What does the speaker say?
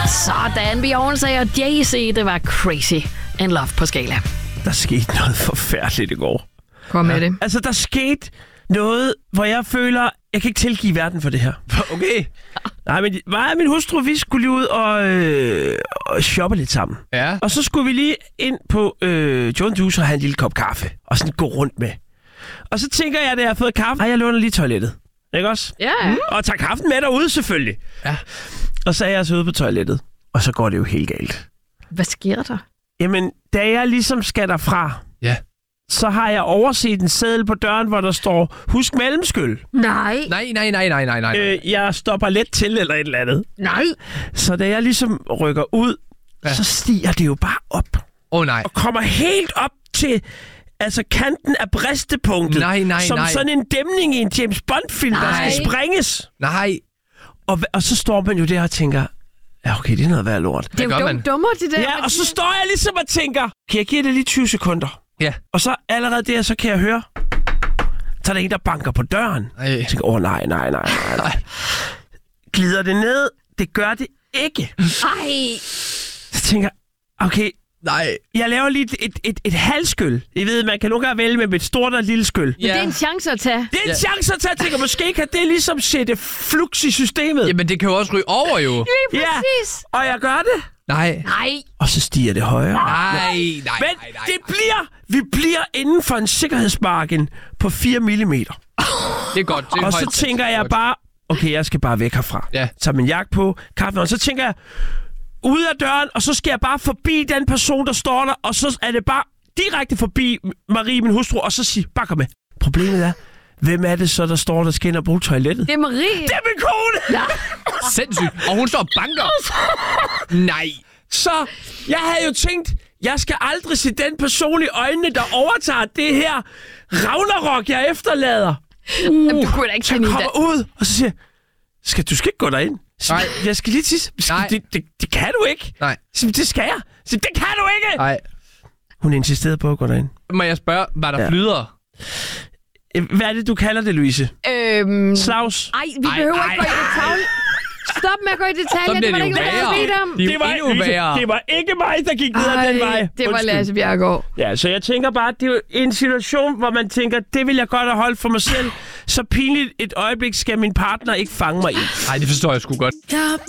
Sådan, Beyoncé og Jay-Z, det var Crazy in Love på skala. Der skete noget forfærdeligt i går. Kom med det. Altså, der skete noget, hvor jeg føler, jeg kan ikke tilgive verden for det her. Okay. Nej, men mig og min hustru, vi skulle lige ud og shoppe lidt sammen. Ja. Og så skulle vi lige ind på John Juice og have en lille kop kaffe. Og sådan gå rundt med. Og så tænker jeg, da jeg har fået kaffe, jeg låner lige toilettet. Ikke også? Ja. Og tager kaffen med derude, selvfølgelig. Ja. Og så er jeg så ude på toilettet. Og så går det jo helt galt. Hvad sker der? Jamen, da jeg ligesom skal derfra, Ja. så har jeg overset en seddel på døren, hvor der står, husk mellemskyld. Nej. Nej. Jeg stopper let til eller et eller andet. Nej. Så da jeg ligesom rykker ud, så stiger det jo bare op. Nej. Og kommer helt op til kanten af bristepunktet. Nej. Som sådan en dæmning i en James Bond-film, der skal sprænges. Nej. Og så står man jo der og tænker, ja okay, det er noget værd lort. Det er jo dummere, det der. Ja, og så står jeg ligesom og tænker, kan jeg give det lige 20 sekunder? Ja. Og så allerede der, så kan jeg høre, så er der en, der banker på døren. Jeg tænker, nej. Glider det ned? Det gør det ikke. Ej. Så tænker jeg, okay, nej. Jeg laver lige et halvskyld. I ved, man kan nogle gange vælge med et stort og et lille skyld. Men det er en chance at tage. Det er en chance at tage. Jeg tænker, måske kan det ligesom sætte flux i systemet. Jamen, det kan jo også ryge over, jo. Lige præcis. Og jeg gør det. Nej. Og så stiger det højere. Nej. Men vi bliver inden for en sikkerhedsmargin på 4 mm. Det er godt. Det er og så tænker jeg bare, okay, jeg skal bare væk herfra. Ja. Tager min jakke på, kaffen, og så tænker jeg, ud af døren, og så skal jeg bare forbi den person, der står der, og så er det bare direkte forbi Marie, min hustru, og så sige, bare kom med. Problemet er, hvem er det så, der står, der skal ind og bruge toilettet? Det er Marie. Det er min kone! Ja. Sindssygt. Og hun står og banker. Nej. Så jeg havde jo tænkt, jeg skal aldrig se den person i øjnene, der overtager det her Ragnarok, jeg efterlader. Jamen, du kunne da ikke så jeg kommer ud, og så siger jeg, du skal ikke gå derind. Nej. Jeg skal lige tisse. Det kan du ikke. Nej. Det skal jeg. Det kan du ikke. Nej. Hun insisterede på at gå derind. Må jeg spørge, var der flydere? Hvad er det, du kalder det, Louise? Slags? Ej, vi behøver ikke gå i detaljer. Stop med at gå i detaljer. Det var ikke Det var ikke mig, der gik ned ad den vej. Det var Lasse Bjerregaard. Ja, så jeg tænker bare, det er jo en situation, hvor man tænker, det vil jeg godt have holdt for mig selv. Så pinligt et øjeblik skal min partner ikke fange mig i. Nej, det forstår jeg sgu godt. Stop